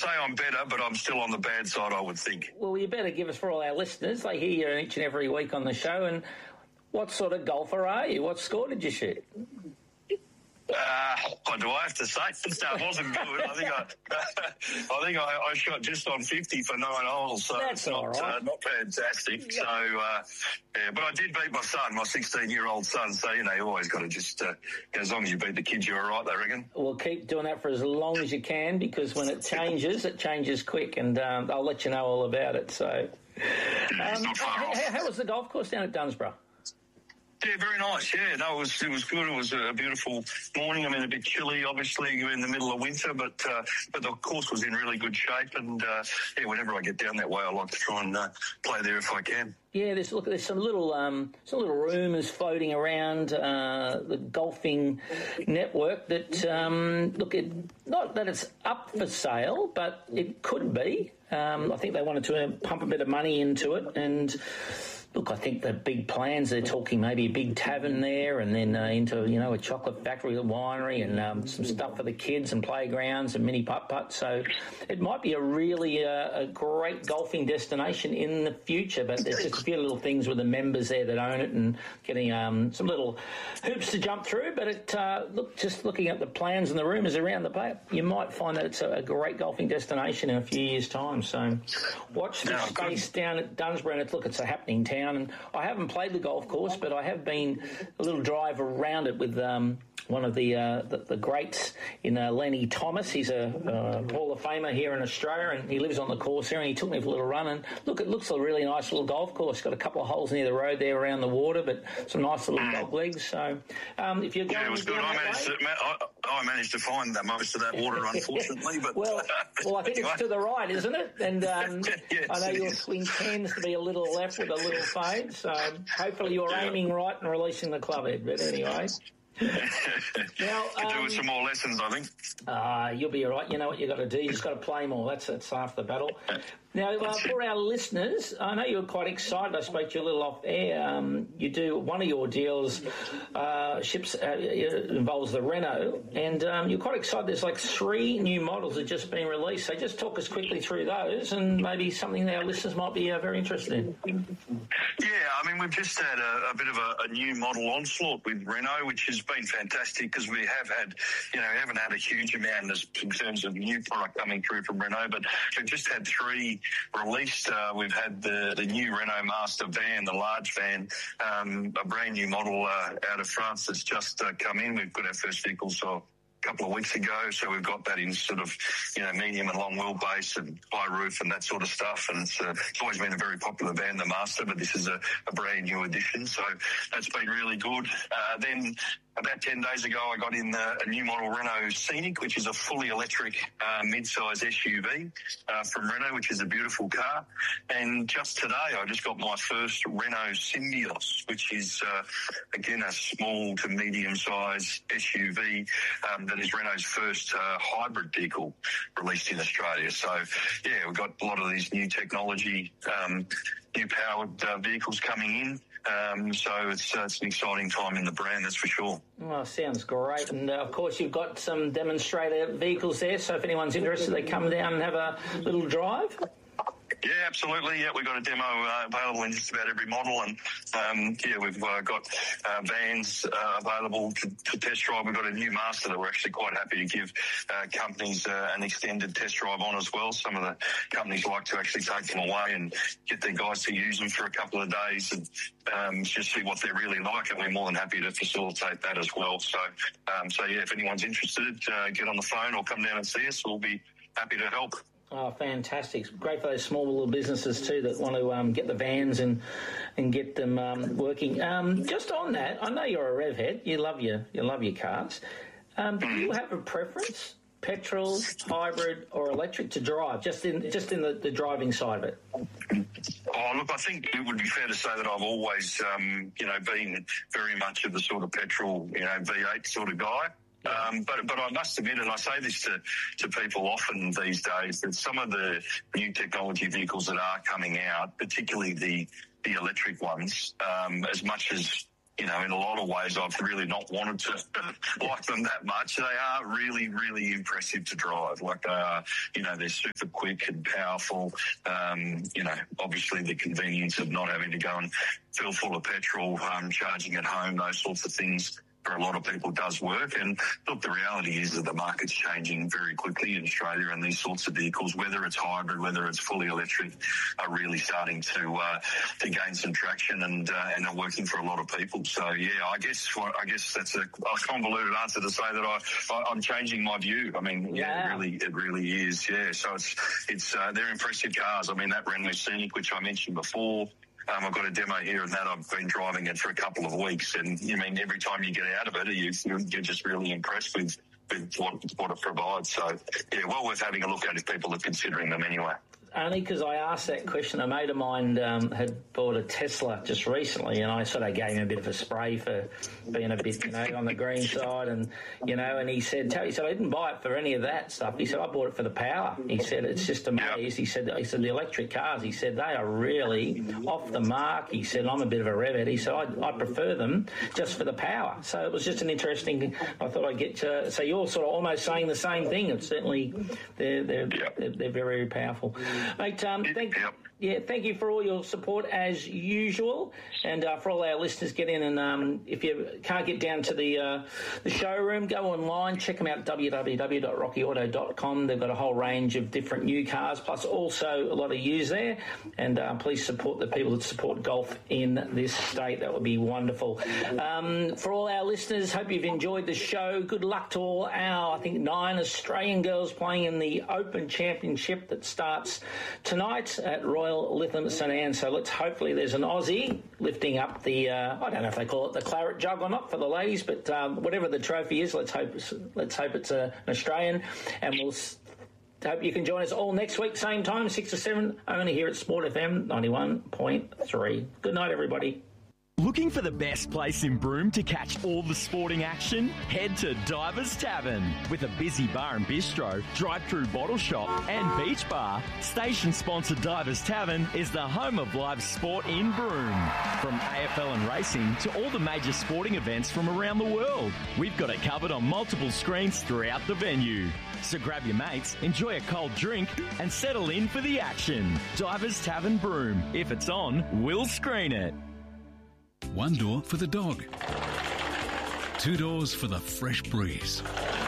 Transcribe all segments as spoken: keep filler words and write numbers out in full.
say I'm better, but I'm still on the bad side, I would think. Well, you better give us for all our listeners. They hear you each and every week on the show. And what sort of golfer are you? What score did you shoot? Uh, what do I have to say? No, it wasn't good. I think I, I think I, I shot just on fifty for nine holes, so That's it's not, all right. uh, not fantastic. So, uh, yeah, but I did beat my son, my sixteen-year-old son. So you know, you always got to just uh, as long as you beat the kids, you're all right. They reckon. Well, keep doing that for as long as you can, because when it changes, it changes quick, and um, I'll let you know all about it. So, um, it's not far how, off. how was the golf course down at Dunsborough? Yeah, very nice. Yeah, no, it was it was good. It was a beautiful morning. I mean, a bit chilly, obviously, in the middle of winter, but uh, but the course was in really good shape. And uh, yeah, whenever I get down that way, I like to try and uh, play there if I can. Yeah, there's look. There's some little um, some little rumours floating around uh, the golfing network that um, look, it, not that it's up for sale, but it could be. Um, I think they wanted to pump a bit of money into it, and look, I think the big plans, they're talking maybe a big tavern there, and then uh, into, you know, a chocolate factory, a winery, and um, some stuff for the kids and playgrounds and mini putt-putt. So it might be a really uh, a great golfing destination in the future, but there's just a few little things with the members there that own it and getting um, some little hoops to jump through. But it uh, look, just looking at the plans and the rumours around the place, you might find that it's a, a great golfing destination in a few years' time. So watch the No, space down at Dunsborough, and it's, look, it's a happening town. And I haven't played the golf course, but I have been a little drive around it with um, one of the, uh, the the greats in uh, Lenny Thomas. He's a uh, Hall of Famer here in Australia, and he lives on the course here, and he took me for a little run. And look, it looks a really nice little golf course. Got a couple of holes near the road there around the water, but some nice little dog legs. So um, if you're going Yeah, it was good. I managed, to, I, I managed to find that most of that water, unfortunately. But well, well, I think anyway. it's to the right, isn't it? And um, Yes, I know it your is. swing tends to be a little left with a little fade. So hopefully you're Yeah. aiming right and releasing the club head. But anyway. Now, Could do um, with some more lessons, I think. uh, you'll be all right. You know what you've got to do. You've just got to play more. That's, that's half the battle. Now, uh, for our listeners, I know you're quite excited. I spoke to you a little off air. Um, you do one of your deals, uh, ships uh, involves the Renault, and um, you're quite excited. There's like three new models that have just been released. So just talk us quickly through those, and maybe something that our listeners might be uh, very interested in. Yeah, I mean, we've just had a, a bit of a, a new model onslaught with Renault, which has been fantastic because we have had, you know, we haven't had a huge amount as, in terms of new product coming through from Renault, but we've just had three released. Uh, we've had the, the new Renault Master van, the large van, um, a brand new model uh, out of France that's just uh, come in. We've got our first vehicles so a couple of weeks ago, so we've got that in sort of, you know, medium and long wheelbase and high roof and that sort of stuff. And it's, uh, it's always been a very popular van, the Master, but this is a, a brand new addition, so that's been really good. Uh, then about ten days ago, I got in the, a new model Renault Scenic, which is a fully electric uh, mid-size S U V uh, from Renault, which is a beautiful car. And just today, I just got my first Renault Symbioz, which is, uh, again, a small to medium-size S U V um, that is Renault's first uh, hybrid vehicle released in Australia. So, yeah, we've got a lot of these new technology, um, new powered uh, vehicles coming in. Um, so it's, uh, it's an exciting time in the brand, that's for sure. Oh, sounds great. And, uh, of course, you've got some demonstrator vehicles there, so if anyone's interested, they come down and have a little drive. Yeah, absolutely. Yeah, we've got a demo uh, available in just about every model, and um, yeah, we've uh, got uh, vans uh, available to, to test drive. We've got a new Master that we're actually quite happy to give uh, companies uh, an extended test drive on as well. Some of the companies like to actually take them away and get their guys to use them for a couple of days and um, just see what they're really like, and we're more than happy to facilitate that as well. So, um, so yeah, if anyone's interested, uh, get on the phone or come down and see us. We'll be happy to help. Oh, fantastic. Great for those small little businesses too that want to um, get the vans and and get them um, working. Um, just on that, I know you're a rev head. You love your, you love your cars. Um, do you have a preference, petrol, hybrid or electric to drive, just in just in the, the driving side of it? Oh, look, I think it would be fair to say that I've always, um, you know, been very much of the sort of petrol, you know, V eight sort of guy. Um, but but I must admit, and I say this to, to people often these days, that some of the new technology vehicles that are coming out, particularly the, the electric ones, um, as much as you know, in a lot of ways, I've really not wanted to like them that much. They are really, really impressive to drive. Like they are, you know, they're super quick and powerful. Um, you know, obviously the convenience of not having to go and fill full of petrol, um, charging at home, those sorts of things. For a lot of people does work. And look, the reality is that the market's changing very quickly in Australia, and these sorts of vehicles, whether it's hybrid, whether it's fully electric, are really starting to uh, to gain some traction and uh, and are working for a lot of people. So yeah, I guess I guess that's a, a convoluted answer to say that I, I I'm changing my view. I mean, yeah, yeah, it really it really is. Yeah, so it's it's uh, they're impressive cars. I mean, that Renault Scenic, which I mentioned before. Um, I've got a demo here and that. I've been driving it for a couple of weeks, and you mean every time you get out of it, you, you're just really impressed with, with what, what it provides. So, yeah, well worth having a look at if people are considering them anyway. Only because I asked that question. A mate of mine um, had bought a Tesla just recently, and I sort of gave him a bit of a spray for being a bit, you know, on the green side. And, you know, and he said, he said, I didn't buy it for any of that stuff. He said, I bought it for the power. He said, it's just amazing. Yep. He said, he said, the electric cars, he said, they are really off the mark. He said, I'm a bit of a revhead. He said, I, I prefer them just for the power. So it was just an interesting, I thought I'd get to, so you're sort of almost saying the same thing. It's certainly, they're, they're, yep. they're, they're very powerful. Mate, um, thank, yep. yeah, thank you for all your support as usual, and uh, for all our listeners, get in and um, if you can't get down to the uh, the showroom, go online, check them out, w w w dot rocky auto dot com. They've got a whole range of different new cars, plus also a lot of used there, and uh, please support the people that support golf in this state. That would be wonderful. Um, for all our listeners, hope you've enjoyed the show. Good luck to all our, I think, nine Australian girls playing in the Open Championship that starts tonight at Royal Lytham St Anne. So let's hopefully there's an Aussie lifting up the uh, I don't know if they call it the claret jug or not for the ladies, but um, whatever the trophy is, let's hope let's hope it's a, an Australian, and we'll hope you can join us all next week, same time, six to seven, only here at Sport F M ninety-one point three. Good night, everybody. Looking for the best place in Broome to catch all the sporting action? Head to Divers Tavern. With a busy bar and bistro, drive-through bottle shop and beach bar, station-sponsored Divers Tavern is the home of live sport in Broome. From A F L and racing to all the major sporting events from around the world, we've got it covered on multiple screens throughout the venue. So grab your mates, enjoy a cold drink and settle in for the action. Divers Tavern Broome. If it's on, we'll screen it. One door for the dog. Two doors for the fresh breeze.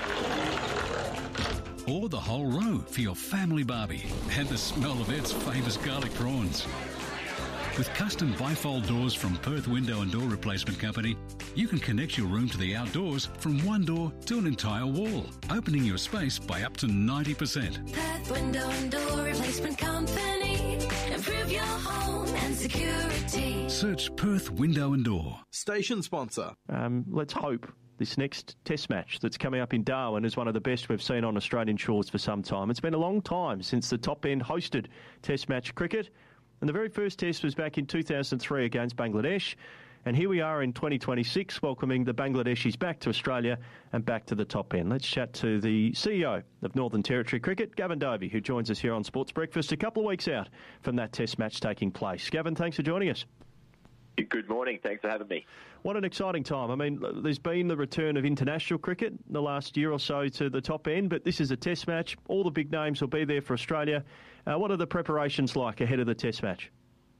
Or the whole row for your family barbie and the smell of its famous garlic prawns. With custom bifold doors from Perth Window and Door Replacement Company, you can connect your room to the outdoors from one door to an entire wall, opening your space by up to ninety percent. Perth Window and Door Replacement Company. Improve your home and security. Search Perth Window and Door. Station sponsor. Um, let's hope this next test match that's coming up in Darwin is one of the best we've seen on Australian shores for some time. It's been a long time since the top end hosted test match cricket. And the very first test was back in two thousand three against Bangladesh. And here we are in twenty twenty-six, welcoming the Bangladeshis back to Australia and back to the top end. Let's chat to the C E O of Northern Territory Cricket, Gavin Dovey, who joins us here on Sports Breakfast a couple of weeks out from that test match taking place. Gavin, thanks for joining us. Good morning. Thanks for having me. What an exciting time. I mean, there's been the return of international cricket in the last year or so to the top end, but this is a test match. All the big names will be there for Australia. Uh, what are the preparations like ahead of the test match?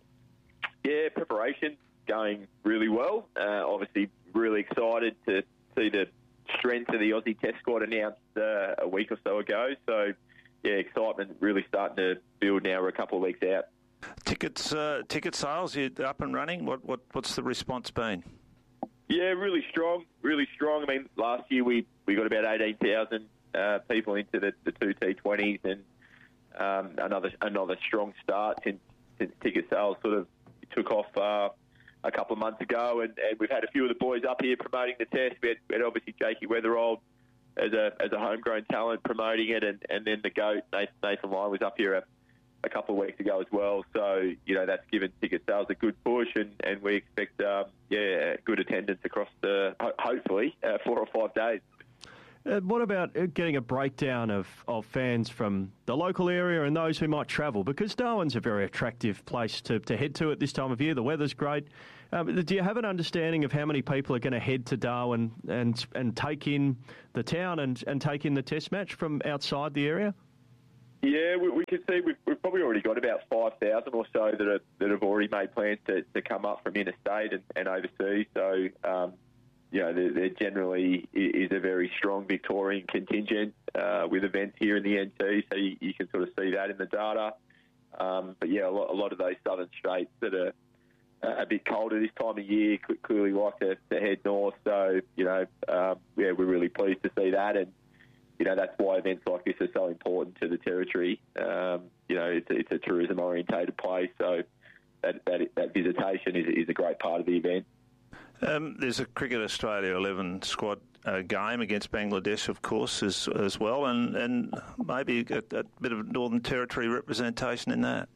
Yeah, preparation going really well. Uh, obviously, really excited to see the strength of the Aussie Test squad announced uh, a week or so ago. So, yeah, excitement really starting to build now. We're a couple of weeks out. Tickets, uh, ticket sales, you're up and running. What, what, what's the response been? Yeah, really strong, really strong. I mean, last year we, we got about eighteen thousand uh, people into the, the two T twenties, and um, another another strong start since, since ticket sales sort of took off uh, a couple of months ago. And, and we've had a few of the boys up here promoting the test. We had, we had obviously Jakey Weatherold as a as a homegrown talent promoting it, and, and then the GOAT, Nathan, Nathan Lyon, was up here a, a couple of weeks ago as well. So, you know, that's given ticket sales a good push, and, and we expect, um, yeah, good attendance across the, ho- hopefully, uh, four or five days. Uh, what about uh, getting a breakdown of, of fans from the local area and those who might travel? Because Darwin's a very attractive place to, to head to at this time of year. The weather's great. Um, do you have an understanding of how many people are going to head to Darwin and and take in the town and, and take in the Test match from outside the area? Yeah, we, we can see we've, we've probably already got about five thousand or so that are, that have already made plans to, to come up from interstate and, and overseas. So, um, you know, there, there generally is a very strong Victorian contingent uh, with events here in the N T, so you, you can sort of see that in the data. Um, but, yeah, a lot, a lot of those southern states that are a bit colder this time of year clearly like to, to head north. So, you know, um, yeah, we're really pleased to see that. And, you know, that's why events like this are so important to the Territory. Um, you know, it's, it's a tourism-orientated place, so that, that, that visitation is, is a great part of the event. Um, there's a Cricket Australia eleven squad uh, game against Bangladesh, of course, as as well, and, and maybe a, a bit of Northern Territory representation in that.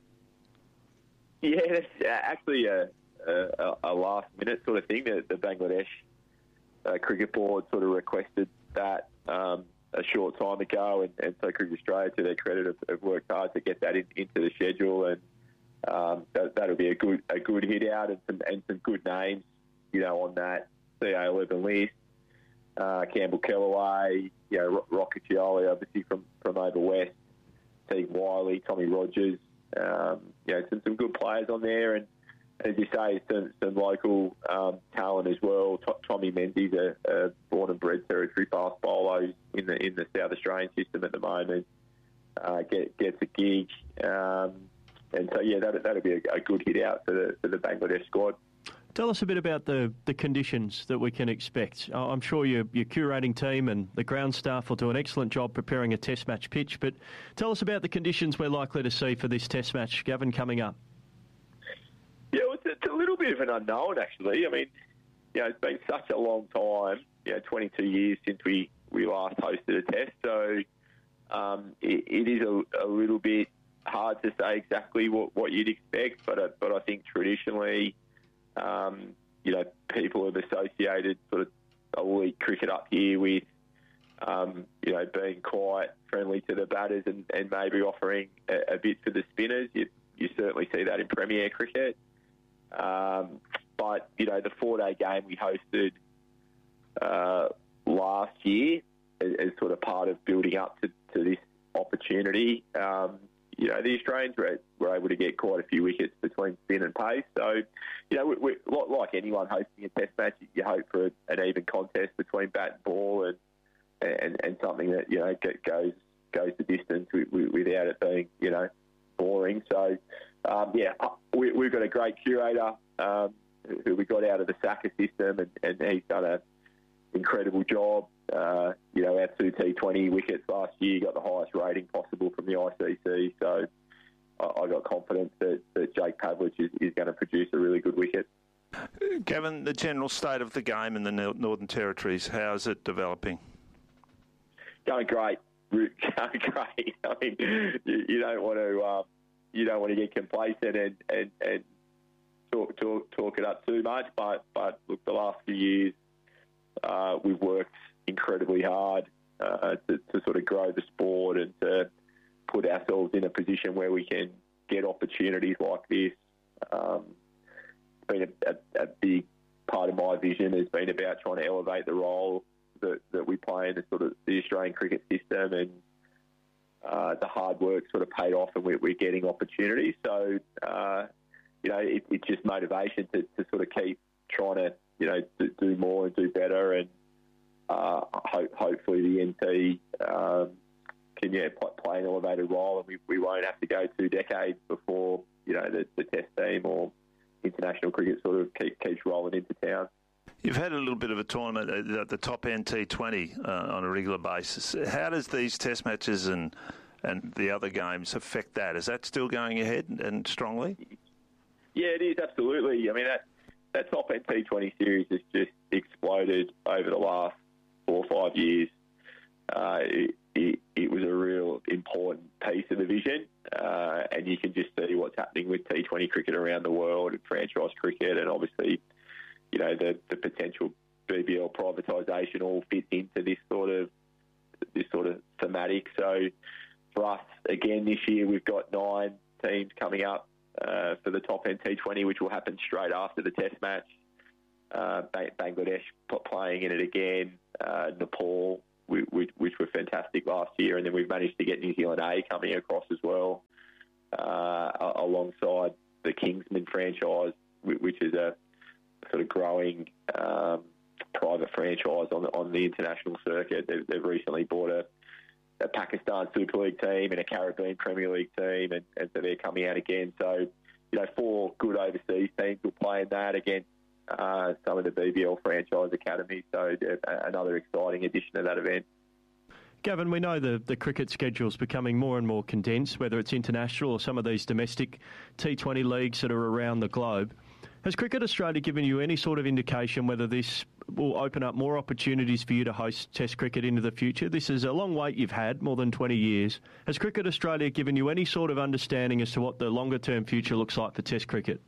Yeah, that's actually a, a, a last-minute sort of thing. The, the Bangladesh uh, Cricket Board sort of requested that um, a short time ago, and, and so Cricket Australia, to their credit, have, have worked hard to get that in, into the schedule, and um, that, that'll be a good a good hit out and some and some good names, you know, on that C A eleven list. Uh, Campbell Kellaway, you know, Rocketioli, obviously from, from over west, Teague Wiley, Tommy Rogers, um, you know, some, some good players on there, and as you say, some, some local um, talent as well. T- Tommy Menzies, a, a born and bred Territory fast bowler in the in the South Australian system at the moment, uh, get, gets a gig, um, and so yeah, that that'll be a, a good hit out for the for the Bangladesh squad. Tell us a bit about the, the conditions that we can expect. I'm sure your, your curating team and the ground staff will do an excellent job preparing a Test match pitch, but tell us about the conditions we're likely to see for this Test match, Gavin, coming up. Yeah, well, it's, it's a little bit of an unknown, actually. I mean, you know, it's been such a long time, you know, twenty-two years since we, we last hosted a Test, so um, it, it is a, a little bit hard to say exactly what, what you'd expect, but, uh, but I think traditionally, Um, you know, people have associated sort of elite cricket up here with, um, you know, being quite friendly to the batters and, and maybe offering a, a bit for the spinners. You, you certainly see that in Premier cricket. Um, but, you know, the four-day game we hosted uh, last year as, as sort of part of building up to, to this opportunity, um, you know, the Australians were, were able to get quite a few wickets between spin and pace. So, you know, we, we, like anyone hosting a Test match, you hope for an even contest between bat and ball, and and, and something that, you know, goes goes the distance without it being, you know, boring. So, um, yeah, we, we've got a great curator um, who we got out of the S A C A system, and, and he's done an incredible job. Uh, you know, our two T twenty wickets last year got the highest rating possible from the I C C, so I, I got confidence that, that Jake Pavlich is, is going to produce a really good wicket. Gavin, the general state of the game in the Northern Territories, how is it developing? Going great, going great. I mean, you, you don't want to um, you don't want to get complacent and, and, and talk, talk talk it up too much, but but look, the last few years uh, we've worked incredibly hard uh, to, to sort of grow the sport and to put ourselves in a position where we can get opportunities like this. Um, it's been a, a, a big part of my vision has been about trying to elevate the role that, that we play in the sort of the Australian cricket system, and uh, the hard work sort of paid off, and we're, we're getting opportunities. So, uh, you know, it, it's just motivation to, to sort of keep trying to, you know, do, do more and do better, and Uh, hope, hopefully the N T um, can yeah, play an elevated role, and we, we won't have to go two decades before, you know, the, the Test team or international cricket sort of keep, keeps rolling into town. You've had a little bit of a tournament at the top end T twenty uh, on a regular basis. How does these Test matches and and the other games affect that? Is that still going ahead and strongly? Yeah, it is, absolutely. I mean, that, that top end T twenty series has just exploded over the last four or five years. Uh, it, it, it was a real important piece of the vision, uh, and you can just see what's happening with T twenty cricket around the world and franchise cricket, and obviously, you know, the, the potential B B L privatisation all fits into this sort of this sort of thematic. So for us, again, this year we've got nine teams coming up uh, for the top end T twenty, which will happen straight after the Test match. Uh, Bangladesh playing in it again, uh, Nepal, which, which were fantastic last year, and then we've managed to get New Zealand A coming across as well, uh, alongside the Kingsman franchise, which is a sort of growing um, private franchise on the, on the international circuit. They've, they've recently bought a, a Pakistan Super League team and a Caribbean Premier League team, and, and so they're coming out again. So, you know, four good overseas teams will play in that against Uh, some of the B B L franchise academies, so uh, another exciting addition to that event. Gavin, we know the, the cricket schedule is becoming more and more condensed, whether it's international or some of these domestic T twenty leagues that are around the globe. Has Cricket Australia given you any sort of indication whether this will open up more opportunities for you to host Test cricket into the future? This is a long wait you've had, more than twenty years. Has Cricket Australia given you any sort of understanding as to what the longer-term future looks like for Test cricket?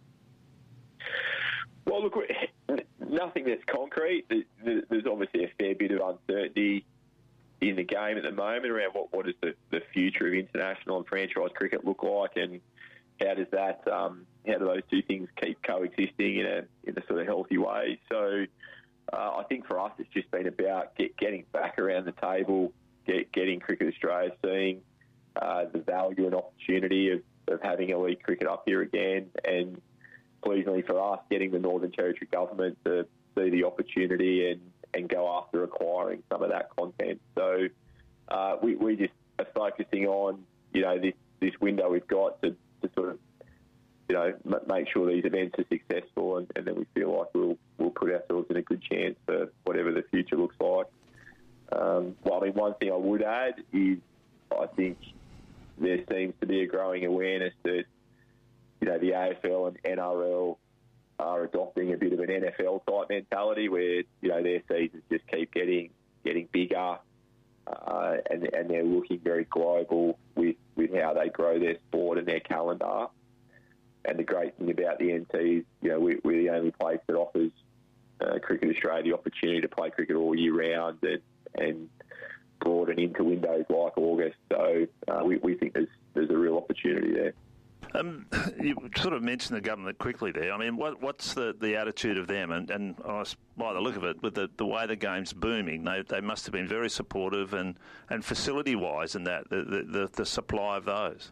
Well, look, nothing that's concrete. There's obviously a fair bit of uncertainty in the game at the moment around what, what does the, the future of international and franchise cricket look like, and how does that, um, how do those two things keep coexisting in a in a sort of healthy way? So, uh, I think for us, it's just been about get, getting back around the table, get, getting Cricket Australia seeing uh, the value and opportunity of, of having elite cricket up here again, and pleasingly for us, getting the Northern Territory government to see the opportunity and, and go after acquiring some of that content. So uh, we, we just are focusing on, you know, this, this window we've got to, to sort of, you know, m- make sure these events are successful, and, and then we feel like we'll we'll put ourselves in a good chance for whatever the future looks like. Um, well, I mean, one thing I would add is I think there seems to be a growing awareness that, you know, the A F L and N R L are adopting a bit of an N F L type mentality where, you know, their seasons just keep getting getting bigger, uh, and and they're looking very global with, with how they grow their sport and their calendar. And the great thing about the N T is, you know, we, we're the only place that offers uh, Cricket Australia the opportunity to play cricket all year round and, and broaden into windows like August. So uh, we, we think there's there's a real opportunity there. Um, you sort of mentioned the government quickly there. I mean, what, what's the, the attitude of them? And, and I, by the look of it, with the, the way the game's booming, they they must have been very supportive and, and facility-wise in that, the, the, the supply of those.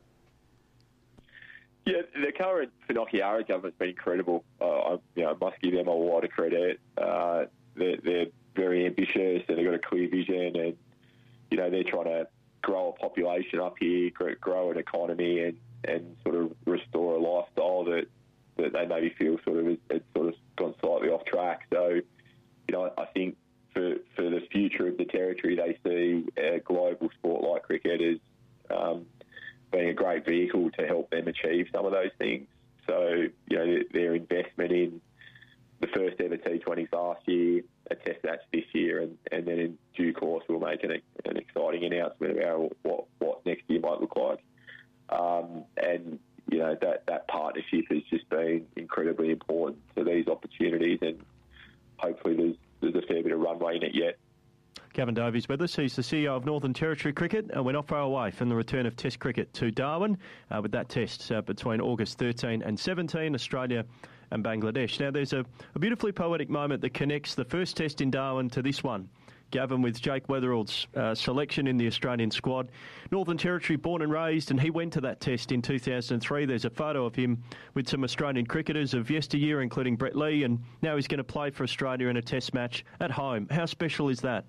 Yeah, the current Finocchiaro government's been incredible. Uh, I you know, must give them a lot of credit. Uh, they're, they're very ambitious and they've got a clear vision, and, you know, they're trying to grow a population up here, grow an economy, and and sort of restore a lifestyle that, that they maybe feel sort of has sort of gone slightly off track. So, you know, I think for for the future of the territory, they see a global sport like cricket as um, being a great vehicle to help them achieve some of those things. So, you know, their, their investment in the first ever T twenties last year, a Test match this year, and, and then in due course we'll make an, an exciting announcement about what, what next year might look like. Um, and, you know, that, that partnership has just been incredibly important to these opportunities, and hopefully there's there's a fair bit of runway in it yet. Gavin Dovey's with us. He's the C E O of Northern Territory Cricket, and we're not far away from the return of Test cricket to Darwin, uh, with that test uh, between August thirteen and seventeen, Australia and Bangladesh. Now, there's a, a beautifully poetic moment that connects the first test in Darwin to this one. Gavin, with Jake Weatherall's uh, selection in the Australian squad. Northern Territory born and raised, and he went to that test in two thousand three. There's a photo of him with some Australian cricketers of yesteryear, including Brett Lee, and now he's going to play for Australia in a test match at home. How special is that?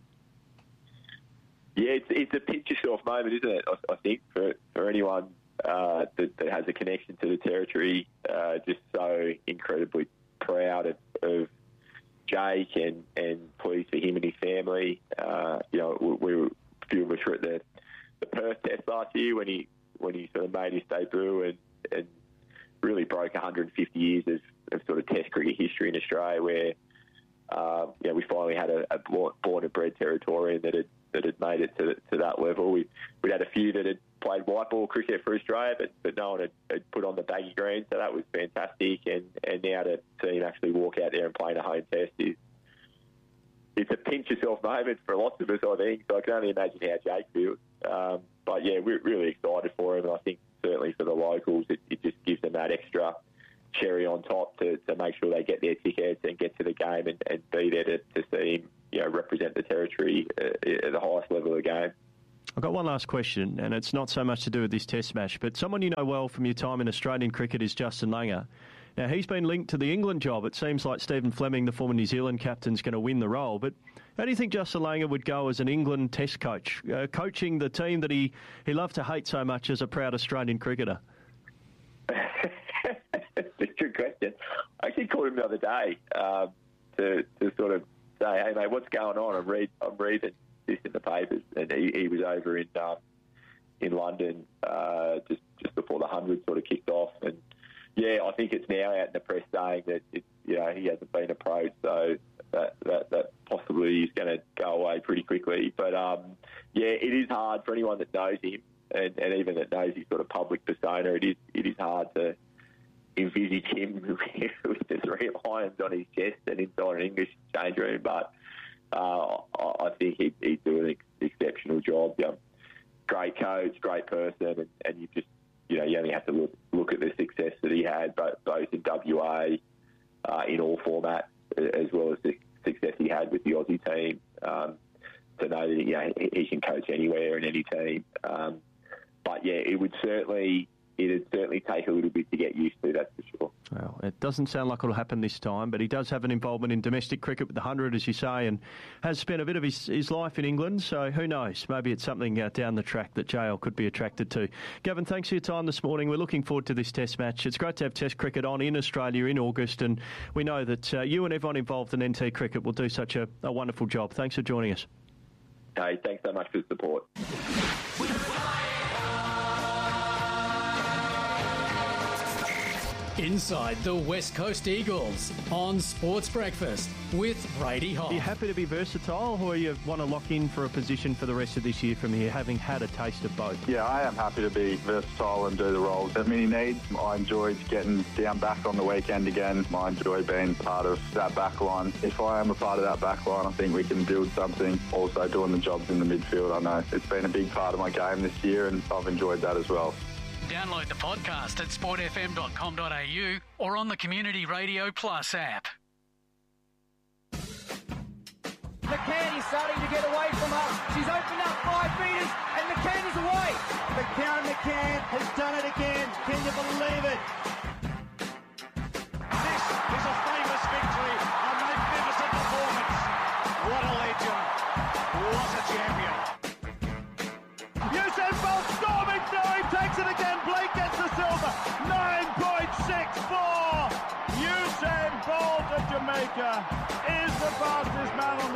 Yeah, it's, it's a pinch yourself moment, isn't it? I, I think for for anyone uh, that, that has a connection to the territory, uh, just so incredibly proud of, of Jake and, and pleased for him and his family. Uh, you know, we, we were a few of us were at the, the Perth Test last year when he when he sort of made his debut and, and really broke one hundred fifty years of, of sort of Test cricket history in Australia, where uh, you know, we finally had a, a born and bred Territorian that had that had made it to, to that level. We we had a few that had played white ball cricket for Australia, but, but no one had, had put on the baggy green, so that was fantastic. And, and now to see him actually walk out there and play in a home test is it's a pinch yourself moment for lots of us, I think. So I can only imagine how Jake feels. Um, but yeah, we're really excited for him, and I think certainly for the locals, it, it just gives them that extra cherry on top to, to make sure they get their tickets and get to the game and, and be there to, to see him, you know, represent the territory at, at the highest level of the game. I've got one last question, and it's not so much to do with this Test match, but someone you know well from your time in Australian cricket is Justin Langer. Now, he's been linked to the England job. It seems like Stephen Fleming, the former New Zealand captain, is going to win the role. But how do you think Justin Langer would go as an England Test coach, uh, coaching the team that he, he loved to hate so much as a proud Australian cricketer? That's a good question. I actually called him the other day um, to to sort of say, hey, mate, what's going on? I'm, read, I'm reading this in the papers. And he, he was over in um, in London uh, just, just before the hundred sort of kicked off. And, yeah, I think it's now out in the press saying that, it, you know, he hasn't been approached, so that, that, that possibly is going to go away pretty quickly. But, um, yeah, it is hard for anyone that knows him and, and even that knows his sort of public persona. It is it is hard to envisage him with the three lions on his chest and inside an English change room. But uh, I think he'd, he'd do an ex- exceptional job. Yeah. Great coach, great person, and, and you just, you know, you only have to look, look at the success that he had, both, both in W A, uh, in all formats, as well as the success he had with the Aussie team, um, to know that, you know, he, he can coach anywhere in any team. Um, but, yeah, it would certainly... It'd certainly take a little bit to get used to, that's for sure. Well, it doesn't sound like it'll happen this time, but he does have an involvement in domestic cricket with the hundred, as you say, and has spent a bit of his, his life in England, so who knows? Maybe it's something uh, down the track that J L could be attracted to. Gavin, thanks for your time this morning. We're looking forward to this Test match. It's great to have Test cricket on in Australia in August, and we know that uh, you and everyone involved in N T cricket will do such a, a wonderful job. Thanks for joining us. Hey, thanks so much for the support. Inside the West Coast Eagles on Sports Breakfast with Brady Hoff. Are you happy to be versatile, or you want to lock in for a position for the rest of this year from here, having had a taste of both? Yeah, I am happy to be versatile and do the roles that Mini needs. I enjoyed getting down back on the weekend again. I enjoy being part of that back line. If I am a part of that back line, I think we can build something. Also doing the jobs in the midfield, I know it's been a big part of my game this year, and I've enjoyed that as well. Download the podcast at sport f m dot com dot a u or on the Community Radio Plus app. McCann is starting to get away from her. She's opened up five metres and McCann is away. But Karen McCann has done it again. Can you believe it? This is a famous victory. A magnificent performance. What a legend. What a champion. Usain Bolt storming through. He takes it again. Blake gets the silver. nine point six four. Usain Bolt of Jamaica is the fastest man on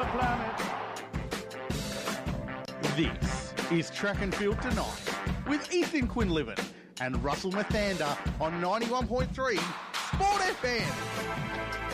the planet. This is Track and Field Tonight with Ethan Quinlivan and Russell Mathander on ninety-one point three Sport F M.